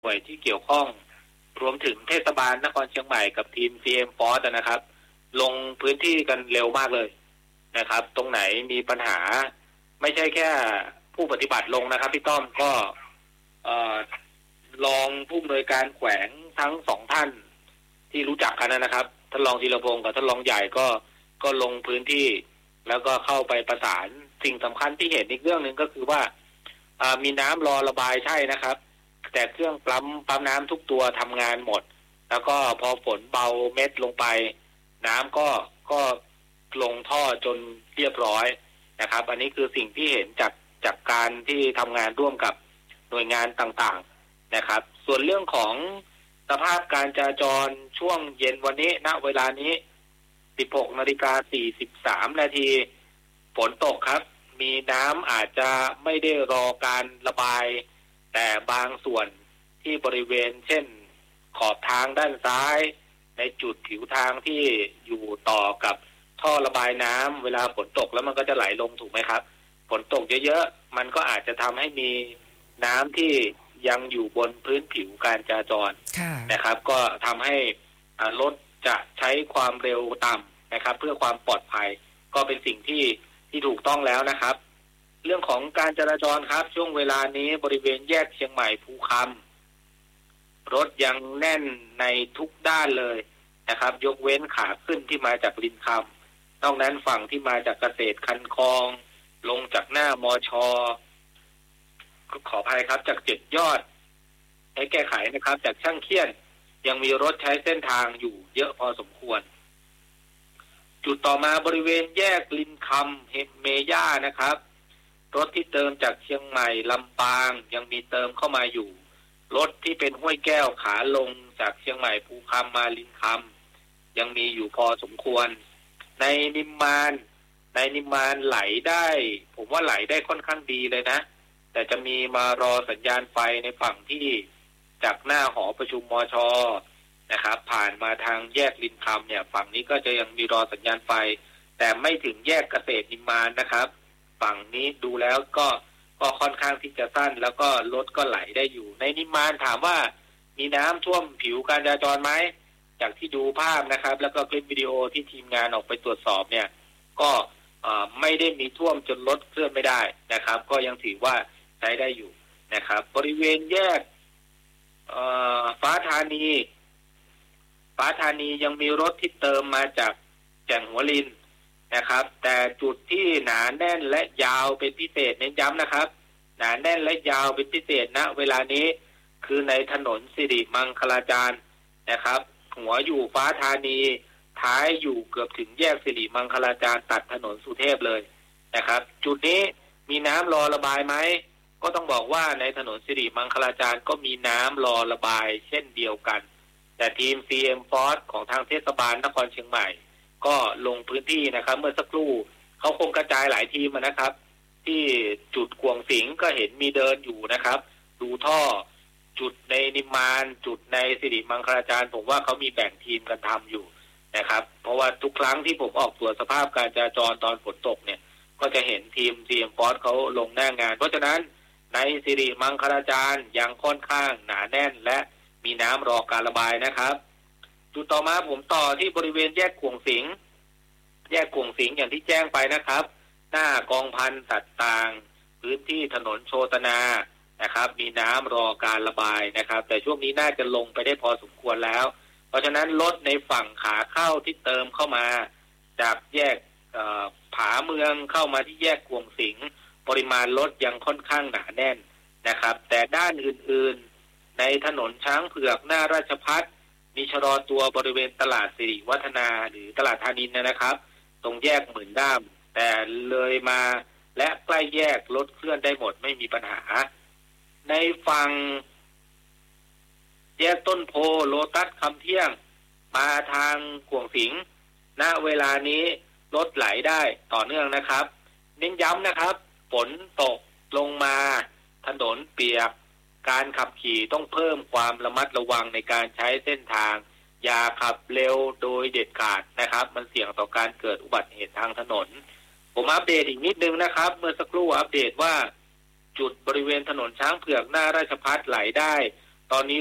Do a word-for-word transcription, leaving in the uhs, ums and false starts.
หน่วยที่เกี่ยวข้องรวมถึงเทศบาลนครเชียงใหม่กับทีม ซี เอ็ม Force นะครับลงพื้นที่กันเร็วมากเลยนะครับตรงไหนมีปัญหาไม่ใช่แค่ผู้ปฏิบัติลงนะครับพี่ต้อมก็รองผู้อำนวยการแขวงทั้งสองท่านที่รู้จักกันนะครับท่านรองธีรพงศ์กับท่านรองใหญ่ก็ก็ลงพื้นที่แล้วก็เข้าไปประสานสิ่งสำคัญที่เห็นอีกเรื่องหนึ่งก็คือว่ามีน้ำรอระบายใช่นะครับแต่เครื่องปั๊มปั๊มน้ำทุกตัวทำงานหมดแล้วก็พอฝนเบาเม็ดลงไปน้ำก็ก็ลงท่อจนเรียบร้อยนะครับอันนี้คือสิ่งที่เห็นจากจากการที่ทำงานร่วมกับหน่วยงานต่างๆนะครับส่วนเรื่องของสภาพการจราจรช่วงเย็นวันนี้ณเวลานี้ สิบหกนาฬิกาสี่สิบสามนาทีฝนตกครับมีน้ำอาจจะไม่ได้รอการระบายแต่บางส่วนที่บริเวณเช่นขอบทางด้านซ้ายในจุดผิวทางที่อยู่ต่อกับท่อระบายน้ำเวลาฝนตกแล้วมันก็จะไหลลงถูกไหมครับฝนตกเยอะๆมันก็อาจจะทำให้มีน้ำที่ยังอยู่บนพื้นผิวการจราจรนะครับก็ทำให้รถจะใช้ความเร็วต่ำนะครับเพื่อความปลอดภัยก็เป็นสิ่งที่ที่ถูกต้องแล้วนะครับเรื่องของการจราจรครับช่วงเวลานี้บริเวณแยกเชียงใหม่ภูคำรถยังแน่นในทุกด้านเลยนะครับยกเว้นขาขึ้นที่มาจากรินคำนอกนั้นฝั่งที่มาจากเกษตรคันคลองลงจากหน้ามช.ขออภัยครับจากเจ็ดยอดให้แก้ไขนะครับจากช่างเคียนยังมีรถใช้เส้นทางอยู่เยอะพอสมควรจุดต่อมาบริเวณแยกลินคำเฮมเมย่านะครับรถที่เติมจากเชียงใหม่ลำปางยังมีเติมเข้ามาอยู่รถที่เป็นห้วยแก้วขาลงจากเชียงใหม่ภูคำมาลินคำยังมีอยู่พอสมควรในนิมมานในนิมมานไหลได้ผมว่าไหลได้ค่อนข้างดีเลยนะแต่จะมีมารอสัญญาณไฟในฝั่งที่จากหน้าหอประชุมมช.นะครับผ่านมาทางแยกลินคำเนี่ยฝั่งนี้ก็จะยังมีรอสัญญาณไฟแต่ไม่ถึงแยกเกษตรนิมมานนะครับฝั่งนี้ดูแล้วก็ก็ค่อนข้างที่จะสั้นแล้วก็รถก็ไหลได้อยู่ในนิมมานถามว่ามีน้ำท่วมผิวการจราจรไหมจากที่ดูภาพนะครับแล้วก็คลิปวิดีโอที่ทีมงานออกไปตรวจสอบเนี่ยก็ไม่ได้มีท่วมจนรถเคลื่อนไม่ได้นะครับก็ยังถือว่าใช้ได้อยู่นะครับบริเวณแยกฟ้าธานีฟ้าธานียังมีรถที่เติมมาจากแก่งหัวลินนะครับแต่จุดที่หนาแน่นและยาวเป็นพิเศษเน้นย้ำนะครับหนาแน่นและยาวเป็นพิเศษณเวลานี้คือในถนนสิริมังคลาจารย์นะครับหัวอยู่ฟ้าธานีท้ายอยู่เกือบถึงแยกสิริมังคลาจารย์ตัดถนนสุเทพเลยนะครับจุดนี้มีน้ำรอระบายไหมก็ต้องบอกว่าในถนนสิริมังคลาจารย์ก็มีน้ำรอระบายเช่นเดียวกันแต่ทีม ซี เอ็ม Force ของทางเทศบาลนครเชียงใหม่ก็ลงพื้นที่นะครับเมื่อสักครู่เขาคงกระจายหลายทีมนะครับที่จุดกวงสิงก็เห็นมีเดินอยู่นะครับดูท่อจุดในนิมมานจุดในสิริมังคลาจารย์ผมว่าเขามีแบ่งทีมกันทำอยู่นะครับเพราะว่าทุกครั้งที่ผมออกตรวจสภาพการจราจรตอนฝนตกเนี่ยก็จะเห็นทีม ซี เอ็ม Force เขาลงหน้างานเพราะฉะนั้นในสิริมังคลาจารย์ยังค่อนข้างหนาแน่นและมีน้ำรอการระบายนะครับจุดต่อมาผมต่อที่บริเวณแยกกวงสิงแยกกวงสิงอย่างที่แจ้งไปนะครับหน้ากองพันสัตว์ต่างพื้นที่ถนนโชตนานะครับมีน้ำรอการระบายนะครับแต่ช่วงนี้น่าจะลงไปได้พอสมควรแล้วเพราะฉะนั้นรถในฝั่งขาเข้าที่เติมเข้ามาจากแยกผาเมืองเข้ามาที่แยกกวงสิงปริมาณรถยังค่อนข้างหนาแน่นนะครับแต่ด้านอื่นๆในถนนช้างเผือกหน้าราชภัฏมีชะลอตัวบริเวณตลาดสิริวัฒนาหรือตลาดธานินนะครับตรงแยกหมื่นด้ามแต่เลยมาและใกล้แยกรถเคลื่อนได้หมดไม่มีปัญหาในฝั่งแยกต้นโพโลตัสคำเที่ยงมาทางกวงสิงณเวลานี้รถไหลได้ต่อเนื่องนะครับเน้นย้ำนะครับฝนตกลงมาถนนเปียกการขับขี่ต้องเพิ่มความระมัดระวังในการใช้เส้นทางอย่าขับเร็วโดยเด็ดขาดนะครับมันเสี่ยงต่อการเกิดอุบัติเหตุทางถนนผมอัปเดตอีกนิดนึงนะครับเมื่อสักครู่อัปเดตว่าจุดบริเวณถนนช้างเผือกหน้าราชภัฏไหลได้ตอนนี้